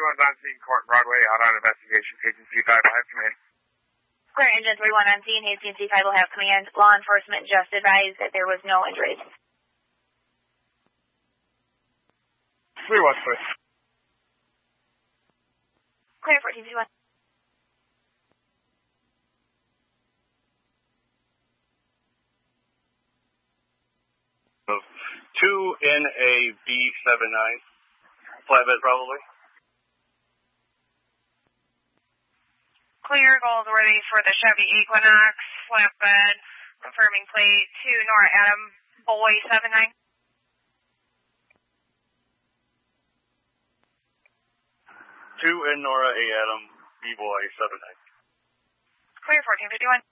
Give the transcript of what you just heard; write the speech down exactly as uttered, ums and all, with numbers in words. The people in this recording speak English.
thirty-one's on scene, Court Broadway, out on investigation, Agency five will have command. Clear engine thirty-one on scene, Agency five will have command. Law enforcement just advised that there was no injuries. three one, please. Clear fourteen two one. two N A B seven nine. Flatbed probably. Clear Goldsworthy for the Chevy Equinox, flatbed, confirming plate two Nora Adam, Boy seven nine. two N Nora A Adam, B Boy seven nine. Clear fourteen fifty-one.